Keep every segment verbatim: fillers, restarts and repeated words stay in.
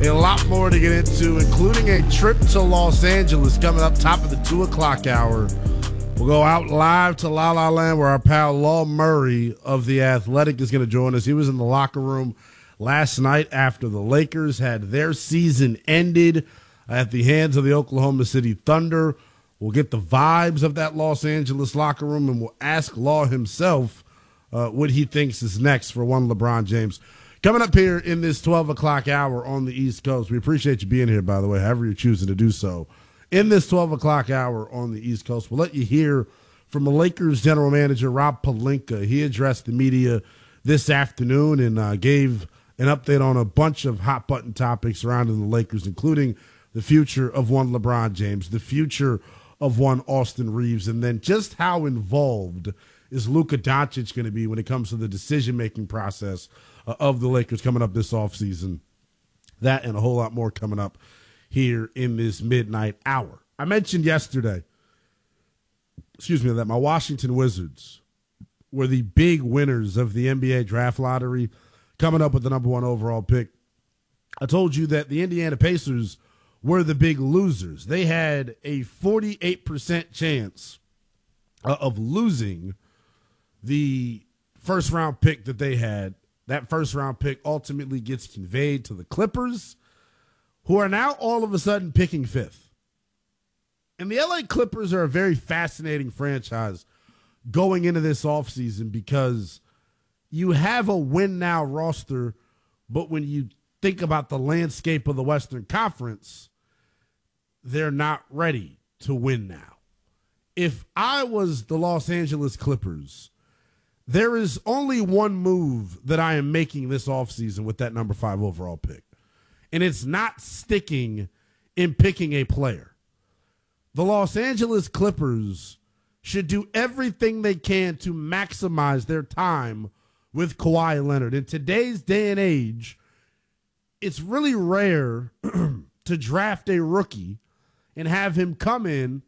A lot more to get into, including a trip to Los Angeles coming up top of the two o'clock hour. We'll go out live to La La Land where our pal Law Murray of The Athletic is going to join us. He was in the locker room last night after the Lakers had their season ended at the hands of the Oklahoma City Thunder. We'll get the vibes of that Los Angeles locker room, and we'll ask Law himself uh, what he thinks is next for one LeBron James. Coming up here in this twelve o'clock hour on the East Coast, we appreciate you being here, by the way, however you're choosing to do so. In this twelve o'clock hour on the East Coast, we'll let you hear from the Lakers general manager, Rob Pelinka. He addressed the media this afternoon and uh, gave an update on a bunch of hot-button topics surrounding the Lakers, including the future of one LeBron James, the future of one Austin Reeves, and then just how involved is Luka Doncic going to be when it comes to the decision-making process uh, of the Lakers coming up this offseason. That and a whole lot more coming up here in this midnight hour. I mentioned yesterday, excuse me, that my Washington Wizards were the big winners of the N B A draft lottery, coming up with the number one overall pick. I told you that the Indiana Pacers were the big losers. They had a forty-eight percent chance uh, of losing the first round pick that they had. That first round pick ultimately gets conveyed to the Clippers, who are now all of a sudden picking fifth. And the L A Clippers are a very fascinating franchise going into this offseason because you have a win-now roster, but when you think about the landscape of the Western Conference, they're not ready to win now. If I was the Los Angeles Clippers, there is only one move that I am making this offseason with that number five overall pick. And it's not sticking in picking a player. The Los Angeles Clippers should do everything they can to maximize their time with Kawhi Leonard. In today's day and age, it's really rare to draft a rookie and have him come in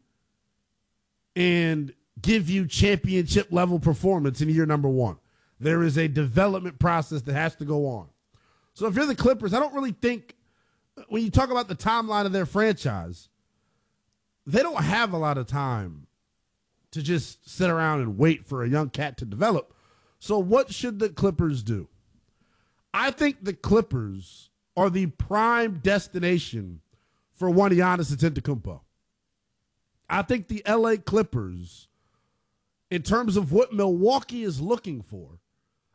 and give you championship level performance in year number one. There is a development process that has to go on. So if you're the Clippers, I don't really think, when you talk about the timeline of their franchise, they don't have a lot of time to just sit around and wait for a young cat to develop. So what should the Clippers do? I think the Clippers are the prime destination for one Giannis Antetokounmpo. I think the L A Clippers, in terms of what Milwaukee is looking for,